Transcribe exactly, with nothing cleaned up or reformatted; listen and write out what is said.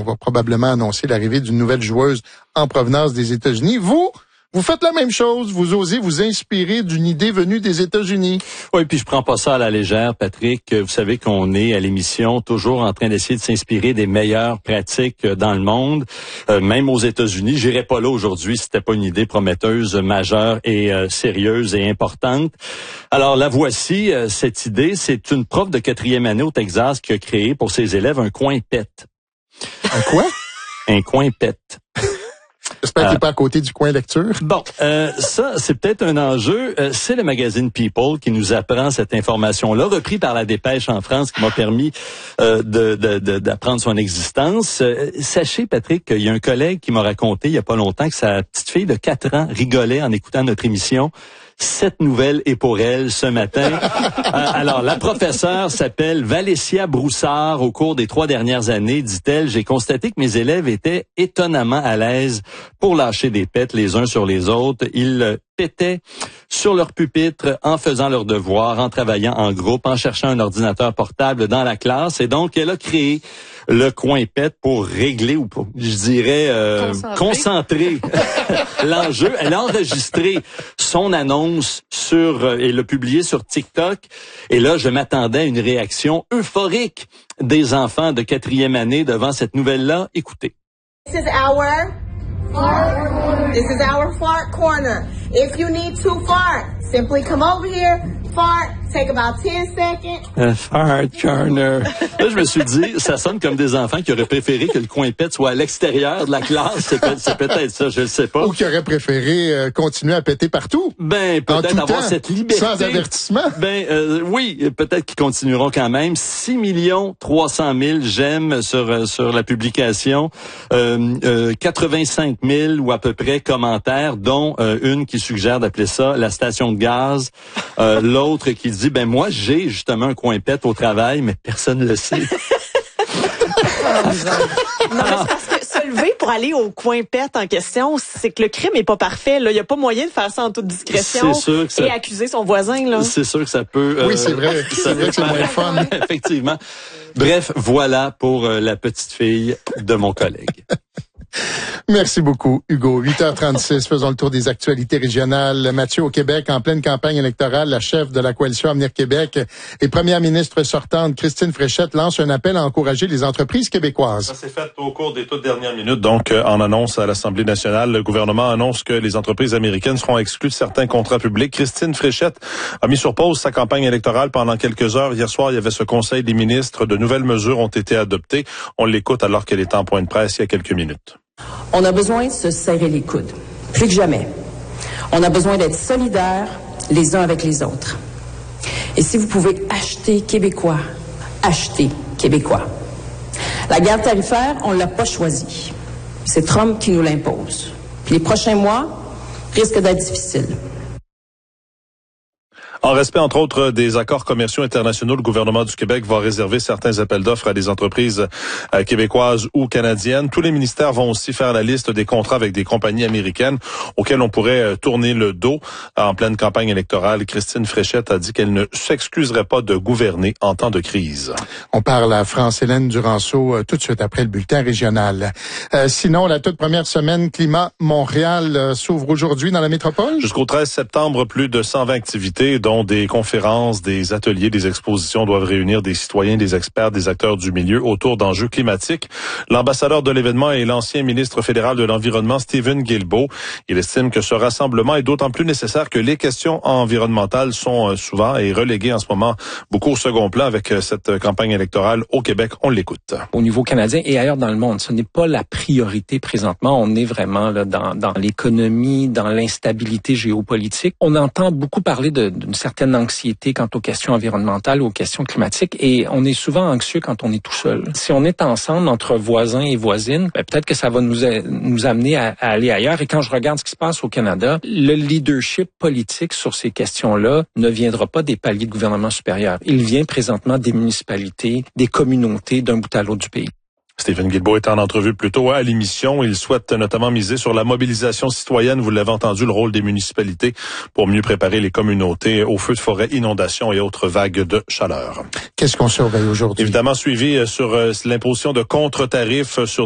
va probablement annoncer l'arrivée d'une nouvelle joueuse en provenance des États-Unis. Vous, vous faites la même chose. Vous osez vous inspirer d'une idée venue des États-Unis. Oui, puis je prends pas ça à la légère, Patrick. Vous savez qu'on est à l'émission toujours en train d'essayer de s'inspirer des meilleures pratiques dans le monde, euh, même aux États-Unis. J'irais pas là aujourd'hui si c'était pas une idée prometteuse, majeure et euh, sérieuse et importante. Alors la voici, euh, cette idée. C'est une prof de quatrième année au Texas qui a créé pour ses élèves un coin pet. Un quoi? Un coin pet. J'espère que euh, t'es pas à côté du coin lecture. Bon, euh, ça, c'est peut-être un enjeu. Euh, c'est le magazine People qui nous apprend cette information-là, repris par la Dépêche en France, qui m'a permis euh, de, de, de, d'apprendre son existence. Euh, sachez, Patrick, qu'il y a un collègue qui m'a raconté il y a pas longtemps que sa petite fille de quatre ans rigolait en écoutant notre émission. Cette nouvelle est pour elle ce matin. euh, alors, la professeure s'appelle Valécia Broussard. Au cours des trois dernières années, dit-elle, j'ai constaté que mes élèves étaient étonnamment à l'aise pour lâcher des pets les uns sur les autres. Ils pétaient sur leur pupitre en faisant leurs devoirs, en travaillant en groupe, en cherchant un ordinateur portable dans la classe. Et donc, elle a créé le coin pet pour régler ou pour, je dirais, euh, concentrer l'enjeu. Elle a enregistré son annonce sur euh, et l'a publié sur TikTok. Et là, je m'attendais à une réaction euphorique des enfants de quatrième année devant cette nouvelle-là. Écoutez. This is our fart corner. This is our fart corner. If you need to fart, simply come over here, fart, take about ten seconds. A fart corner. Là, je me suis dit, ça sonne comme des enfants qui auraient préféré que le coin pet soit à l'extérieur de la classe. C'est, peut- c'est peut-être ça, je le sais pas. Ou qui auraient préféré euh, continuer à péter partout. Ben, peut-être tout avoir temps, cette liberté. sans avertissement. Ben, euh, oui, peut-être qu'ils continueront quand même. six millions trois cent mille j'aime sur euh, sur la publication. Euh, euh, quatre-vingt-cinq mille ou à peu près commentaires, dont euh, une qui suggère d'appeler ça la station de gaz. Euh, l'autre qui dit, ben moi, j'ai justement un coin pet au travail, mais personne ne le sait. Non, mais c'est parce que se lever pour aller au coin pet en question, c'est que le crime est pas parfait. Là, il y a pas moyen de faire ça en toute discrétion C'est sûr que ça- et accuser son voisin. Là. C'est sûr que ça peut... euh, Oui, c'est vrai. C'est vrai que c'est moins fun. Effectivement. Bref, voilà pour euh, la petite fille de mon collègue. Merci beaucoup, Hugo. huit heures trente-six, faisons le tour des actualités régionales. Mathieu, au Québec, en pleine campagne électorale, la chef de la coalition Avenir Québec et première ministre sortante, Christine Fréchette, lance un appel à encourager les entreprises québécoises. Ça s'est fait au cours des toutes dernières minutes. Donc, euh, en annonce à l'Assemblée nationale, le gouvernement annonce que les entreprises américaines seront exclues de certains contrats publics. Christine Fréchette a mis sur pause sa campagne électorale pendant quelques heures. Hier soir, il y avait ce conseil des ministres. De nouvelles mesures ont été adoptées. On l'écoute alors qu'elle est en point de presse il y a quelques minutes. On a besoin de se serrer les coudes, plus que jamais. On a besoin d'être solidaires les uns avec les autres. Et si vous pouvez acheter québécois, achetez québécois. La guerre tarifaire, on ne l'a pas choisie. C'est Trump qui nous l'impose. Puis les prochains mois risquent d'être difficiles. En respect, entre autres, des accords commerciaux internationaux, le gouvernement du Québec va réserver certains appels d'offres à des entreprises euh, québécoises ou canadiennes. Tous les ministères vont aussi faire la liste des contrats avec des compagnies américaines auxquelles on pourrait euh, tourner le dos en pleine campagne électorale. Christine Fréchette a dit qu'elle ne s'excuserait pas de gouverner en temps de crise. On parle à France-Hélène Duranceau euh, tout de suite après le bulletin régional. Euh, sinon, la toute première semaine Climat Montréal euh, s'ouvre aujourd'hui dans la métropole? Jusqu'au treize septembre, plus de cent vingt activités, dont des conférences, des ateliers, des expositions doivent réunir des citoyens, des experts, des acteurs du milieu autour d'enjeux climatiques. L'ambassadeur de l'événement est l'ancien ministre fédéral de l'Environnement, Stephen Guilbeault. Il estime que ce rassemblement est d'autant plus nécessaire que les questions environnementales sont souvent et reléguées en ce moment beaucoup au second plan avec cette campagne électorale au Québec. On l'écoute. Au niveau canadien et ailleurs dans le monde, ce n'est pas la priorité présentement. On est vraiment là dans, dans l'économie, dans l'instabilité géopolitique. On entend beaucoup parler de, d'une certaine anxiété quant aux questions environnementales, aux questions climatiques, et on est souvent anxieux quand on est tout seul. Si on est ensemble entre voisins et voisines, ben peut-être que ça va nous a, nous amener à, à aller ailleurs. Et quand je regarde ce qui se passe au Canada, le leadership politique sur ces questions-là ne viendra pas des paliers de gouvernement supérieur. Il vient présentement des municipalités, des communautés d'un bout à l'autre du pays. Stephen Guilbeault est en entrevue plus tôt à l'émission. Il souhaite notamment miser sur la mobilisation citoyenne. Vous l'avez entendu, le rôle des municipalités pour mieux préparer les communautés aux feux de forêt, inondations et autres vagues de chaleur. Qu'est-ce qu'on surveille aujourd'hui? Évidemment, suivi sur l'imposition de contre-tarifs sur